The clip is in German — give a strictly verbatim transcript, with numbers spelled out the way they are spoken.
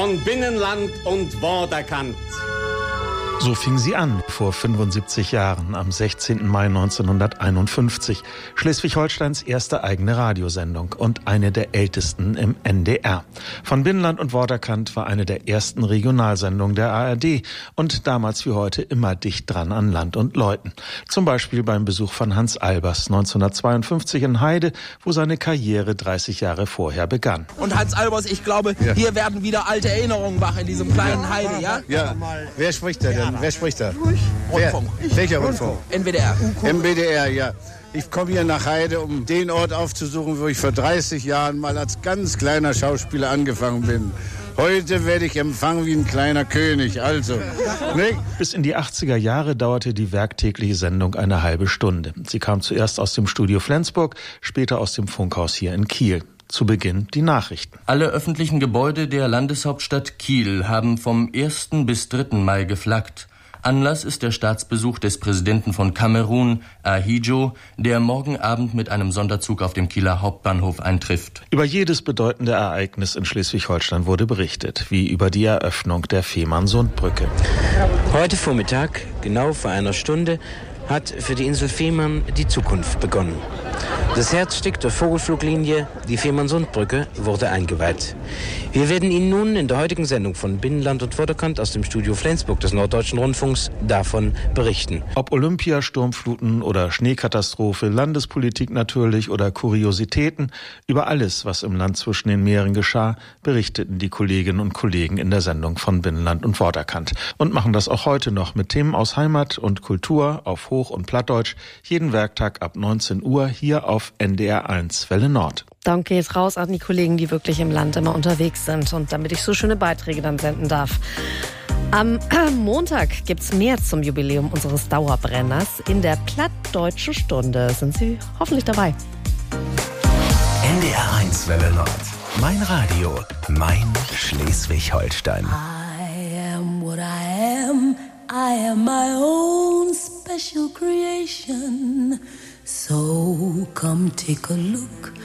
von Binnenland und Vorderkant. So fing sie an, vor fünfundsiebzig Jahren, am sechzehnten Mai neunzehnhunderteinundfünfzig. Schleswig-Holsteins erste eigene Radiosendung und eine der ältesten im N D R. Von Binnenland und Vorderkant war eine der ersten Regionalsendungen der A R D und damals wie heute immer dicht dran an Land und Leuten. Zum Beispiel beim Besuch von Hans Albers neunzehnhundertzweiundfünfzig in Heide, wo seine Karriere dreißig Jahre vorher begann. Und Hans Albers, ich glaube, ja. hier werden wieder alte Erinnerungen wach in diesem kleinen Heide, ja? Ja, wer spricht da denn? Wer spricht da? Rundfunk. Wer? Welcher Rundfunk? N B D R. N B D R, ja. Ich komme hier nach Heide, um den Ort aufzusuchen, wo ich vor dreißig Jahren mal als ganz kleiner Schauspieler angefangen bin. Heute werde ich empfangen wie ein kleiner König, also. Ne? Bis in die achtziger Jahre dauerte die werktägliche Sendung eine halbe Stunde. Sie kam zuerst aus dem Studio Flensburg, später aus dem Funkhaus hier in Kiel. Zu Beginn die Nachrichten. Alle öffentlichen Gebäude der Landeshauptstadt Kiel haben vom ersten bis dritten Mai geflaggt. Anlass ist der Staatsbesuch des Präsidenten von Kamerun, Ahidjo, der morgen Abend mit einem Sonderzug auf dem Kieler Hauptbahnhof eintrifft. Über jedes bedeutende Ereignis in Schleswig-Holstein wurde berichtet, wie über die Eröffnung der Fehmarnsundbrücke. Heute Vormittag, genau vor einer Stunde, hat für die Insel Fehmarn die Zukunft begonnen. Das Herzstück der Vogelfluglinie, die Fehmarnsundbrücke, wurde eingeweiht. Wir werden Ihnen nun in der heutigen Sendung von Binnenland und Vorderkant aus dem Studio Flensburg des Norddeutschen Rundfunks davon berichten. Ob Olympia, Sturmfluten oder Schneekatastrophe, Landespolitik natürlich oder Kuriositäten, über alles, was im Land zwischen den Meeren geschah, berichteten die Kolleginnen und Kollegen in der Sendung von Binnenland und Vorderkant. Und machen das auch heute noch mit Themen aus Heimat und Kultur auf Hoch- und Plattdeutsch, jeden Werktag ab neunzehn Uhr hier auf N D R eins Welle Nord. Danke jetzt raus an die Kollegen, die wirklich im Land immer unterwegs sind und damit ich so schöne Beiträge dann senden darf. Am Montag gibt's mehr zum Jubiläum unseres Dauerbrenners. In der Plattdeutschen Stunde sind Sie hoffentlich dabei. N D R eins Welle Nord. Mein Radio, mein Schleswig-Holstein. I am what I am. I am my own special creation. So come take a look